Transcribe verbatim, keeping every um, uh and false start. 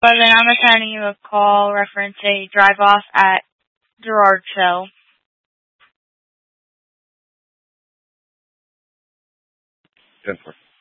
eleven, I'm returning you a call reference a drive-off at Gerard Hill. ten four.